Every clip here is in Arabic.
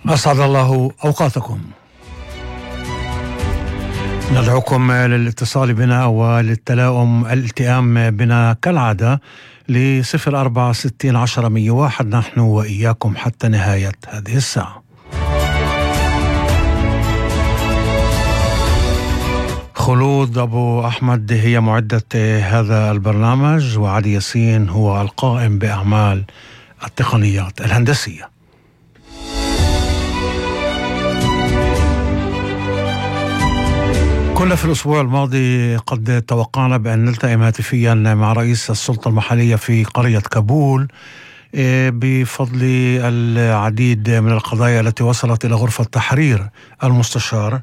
أسعد الله أوقاتكم. ندعوكم للاتصال بنا والالتئام بنا كالعادة ل04601001. نحن وإياكم حتى نهاية هذه الساعة. خلود أبو أحمد هي معدة هذا البرنامج، وعلي ياسين هو القائم بأعمال التقنيات الهندسية. كنا في الأسبوع الماضي قد توقعنا بأن نلتئم هاتفيا مع رئيس السلطة المحلية في قرية كابول بفضل العديد من القضايا التي وصلت إلى غرفة تحرير المستشار،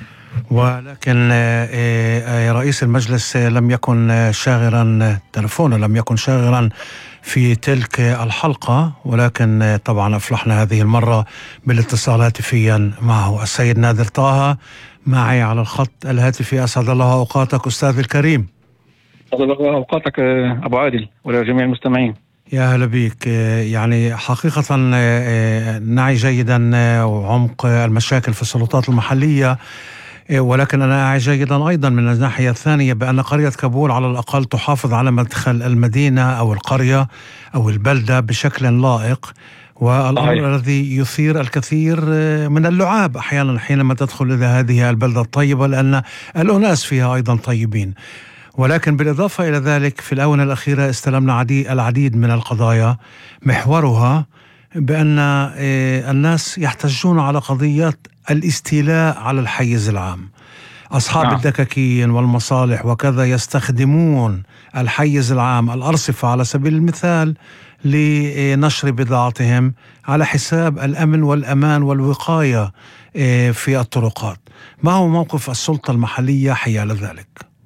ولكن رئيس المجلس لم يكن شاغرا، تلفونه لم يكن شاغرا في تلك الحلقة، ولكن طبعا أفلحنا هذه المرة بالاتصال هاتفيا معه. السيد نادر طه معي على الخط الهاتفي. أسعد الله أوقاتك أستاذ الكريم. أسعد الله أوقاتك أبو عادل ولجميع المستمعين. يا هلا بك. يعني حقيقة نعي جيدا عمق المشاكل في السلطات المحلية، ولكن أنا أعي جيدا أيضا من الناحية الثانية بأن قرية كابول على الأقل تحافظ على مدخل المدينة أو القرية أو البلدة بشكل لائق، والأمر الذي يثير الكثير من اللعاب أحيانا حينما تدخل إلى هذه البلدة الطيبة، لأن الأناس فيها أيضا طيبين. ولكن بالإضافة إلى ذلك في الآونة الأخيرة استلمنا العديد من القضايا محورها بأن الناس يحتجون على قضية الاستيلاء على الحيز العام. أصحاب الدكاكين والمصالح وكذا يستخدمون الحيز العام، الأرصفة على سبيل المثال، لنشر بضاعتهم على حساب الأمن والأمان والوقاية في الطرقات. ما هو موقف السلطة المحلية حيال ذلك؟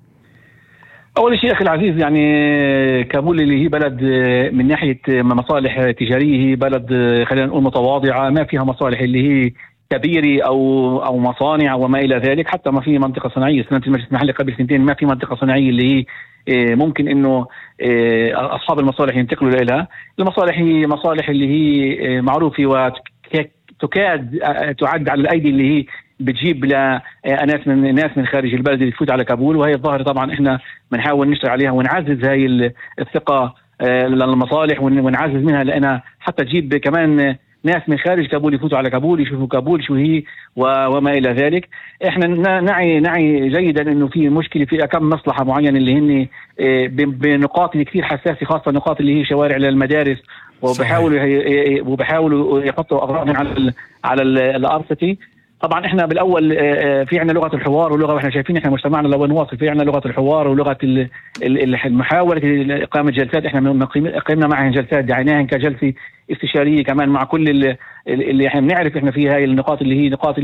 أول شيء أخي العزيز، يعني كابول اللي هي بلد من ناحية مصالح تجارية هي بلد خلينا نقول متواضعة، ما فيها مصالح اللي هي كبيرة أو مصانع وما إلى ذلك. حتى ما في منطقة صناعية. استلمت المجلس المحلي قبل 2 ما في منطقة صناعية اللي هي ممكن إنه أصحاب المصالح ينتقلوا إليها. المصالح هي مصالح اللي هي معروفة وتكاد تعد على الأيدي، اللي هي بتجيب ناس من خارج البلد اللي تفوت على كابول، وهي الظاهرة طبعا احنا بنحاول نشتغل عليها ونعزز هاي الثقة للمصالح ونعزز منها، لأنها حتى تجيب كمان ناس من خارج كابول يفوتوا على كابول يشوفوا كابول شو هي وما إلى ذلك. احنا نعي جيدا انه في مشكلة في كم مصلحة معينة اللي هن بنقاط اللي كثير حساسة، خاصة النقاط اللي هي شوارع للمدارس، وبحاولوا يحطوا أغراضهم على الأرصفة. طبعا احنا بالاول في عندنا لغه الحوار ولغه، واحنا شايفين احنا مجتمعنا لو نواصل في عندنا لغه الحوار ولغه المحاوله اقامه جلسات. احنا قمنا معهم جلسات، دعيناها كجلسه استشاريه كمان مع كل اللي احنا بنعرف احنا في هاي النقاط اللي هي نقاط